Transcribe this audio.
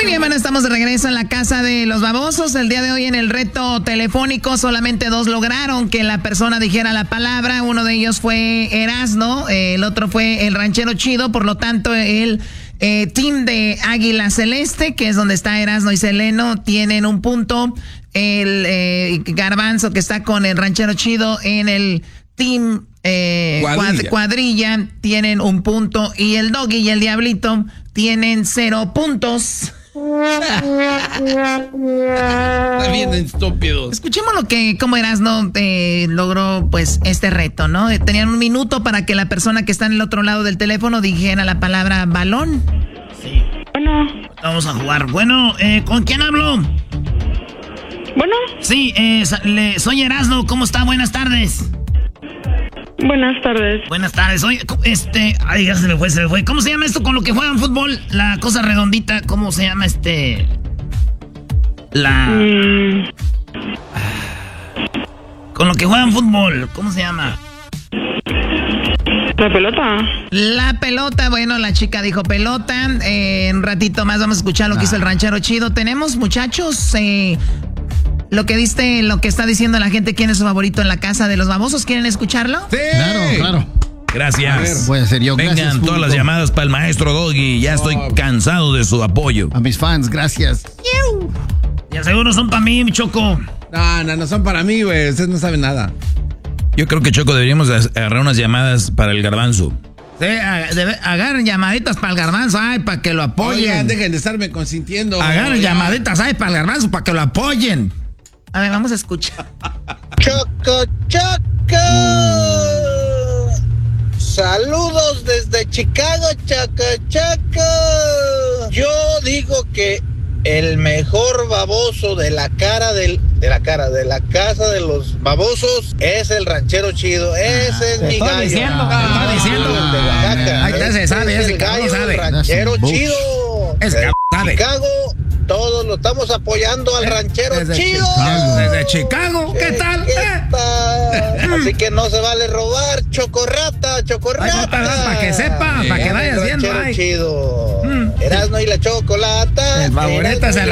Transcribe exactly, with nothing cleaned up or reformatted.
Muy bien, bueno, estamos de regreso en la casa de los babosos. El día de hoy en el reto telefónico solamente dos lograron que la persona dijera la palabra. Uno de ellos fue Erasno, eh, el otro fue el ranchero chido. Por lo tanto, el eh, team de Águila Celeste, que es donde está Erasno y Seleno, tienen un punto. El eh, Garbanzo, que está con el ranchero chido en el team eh, cuadrilla. cuadrilla, tienen un punto. Y el Doggy y el Diablito tienen cero puntos. Está bien estúpidos. Escuchemos lo que, cómo Erasno eh, logró pues este reto, ¿no? Tenían un minuto para que la persona que está en el otro lado del teléfono dijera la palabra balón. Sí. Bueno. Vamos a jugar. Bueno, eh, ¿con quién hablo? Bueno. Sí, eh, le, soy Erasno. ¿Cómo está? Buenas tardes. Buenas tardes. Buenas tardes. Oye, este... Ay, ya se me fue, se me fue. ¿Cómo se llama esto con lo que juegan fútbol? La cosa redondita. ¿Cómo se llama este...? La... Mm. Con lo que juegan fútbol. ¿Cómo se llama? La pelota. La pelota. Bueno, la chica dijo pelota. Eh, un ratito más vamos a escuchar lo que ah. hizo el ranchero chido. Tenemos, muchachos... Eh, Lo que diste, lo que está diciendo la gente, ¿quién es su favorito en la casa de los babosos? ¿Quieren escucharlo? Sí. Claro, claro. Gracias. Ver, voy a ser yo. Vengan gracias, todas las llamadas para el maestro Doggy. Ya estoy oh. cansado de su apoyo. A mis fans, gracias. Ya seguro son para mí, mi Choco. No, no, no son para mí, güey. Ustedes no saben nada. Yo creo que, Choco, deberíamos agarrar unas llamadas para el Garbanzo. Sí, agarren llamaditas para el Garbanzo, ay, para que lo apoyen. Oigan, dejen de estarme consintiendo. Agarren llamaditas, ay, para el Garbanzo, para que lo apoyen. A ver, vamos a escuchar. Choco, Choco. Mm. Saludos desde Chicago, Choco, Choco. Yo digo que el mejor baboso de la cara del, de la cara de la casa de los babosos es el ranchero chido. Ese es mi gallo. Diciendo, ah, te estoy diciendo. De Oaxaca. Ahí está, se sabe, ese cabrón sabe. Ranchero chido. Es cabrón sabe. Chicago. Todos lo estamos apoyando al ranchero desde chido. Chicago. Desde Chicago, ¿qué tal? ¿Qué tal? Así que no se vale robar, chocorrata, chocorrata. Para que sepa, para que vayas viendo. Ranchero chido. Mm. Erasno y la chocolata. El favorito es el